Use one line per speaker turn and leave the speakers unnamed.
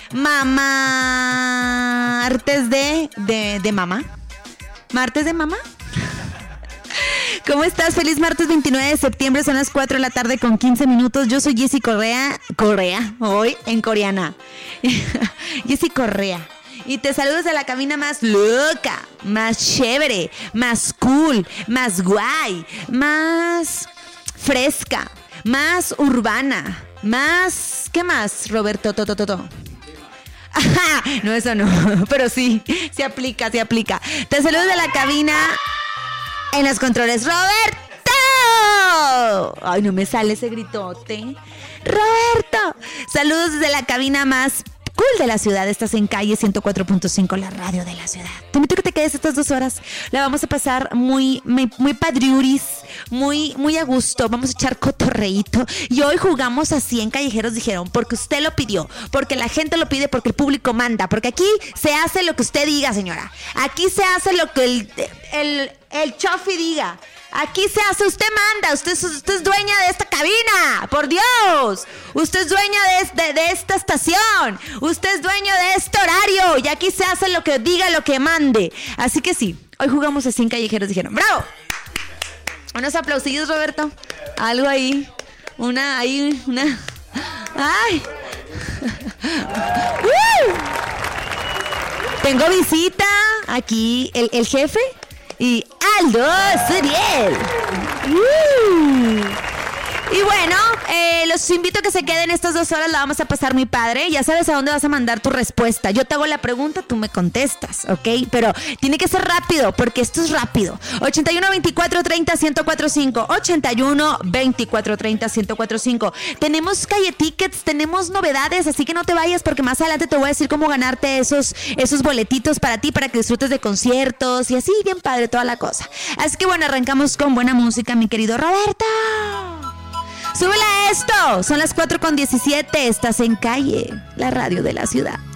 Martes de mamá. ¿Martes de mamá? ¿Cómo estás? Feliz martes 29 de septiembre, son las 4 de la tarde con 15 minutos. Yo soy Jessy Correa, hoy en coreana. Jessy Correa. Y te saludo desde la cabina más loca, más chévere, más cool, más guay, más fresca, más urbana, más... ¿Qué más, Roberto? Ajá, no, eso no, pero sí, se aplica. Te saludo desde la cabina en los controles. ¡Roberto! Ay, no me sale ese gritote. ¡Roberto! Saludos desde la cabina más cool de la ciudad. Estás en calle 104.5, la radio de la ciudad. Te invito a que te quedes estas 2 horas. La vamos a pasar muy padriuris, muy a gusto. Vamos a echar cotorreíto. Y hoy jugamos así en Callejeros Dijeron, porque usted lo pidió, porque la gente lo pide, porque el público manda, porque aquí se hace lo que usted diga, señora. Aquí se hace lo que el chofi diga. Aquí se hace, usted manda, usted es dueña de esta cabina, por Dios. Usted es dueña de esta estación, usted es dueño de este horario y aquí se hace lo que diga, lo que mande. Así que sí, hoy jugamos así en Callejeros Dijeron. ¡Bravo! Unos aplausillos, Roberto. Algo ahí, una... ¡Ay! Tengo visita aquí, el jefe. Y Aldo Suriel. Y bueno, los invito a que se queden estas 2 horas. La vamos a pasar muy padre. Ya sabes a dónde vas a mandar tu respuesta. Yo te hago la pregunta, tú me contestas, ¿ok? Pero tiene que ser rápido, porque esto es rápido. 81 24 30 1045. 81 24 30 1045. Tenemos calle tickets, tenemos novedades, así que no te vayas, porque más adelante te voy a decir cómo ganarte esos boletitos para ti, para que disfrutes de conciertos y así, bien padre toda la cosa. Así que bueno, arrancamos con buena música, mi querido Roberto. ¡Súbela a esto! Son las 4:17. Estás en calle, la radio de la ciudad.